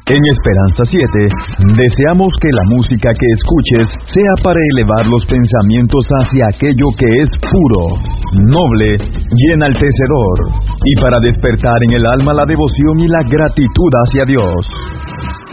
En Esperanza 7, deseamos que la música que escuches sea para elevar los pensamientos hacia aquello que es puro, noble y enaltecedor, y para despertar en el alma la devoción y la gratitud hacia Dios.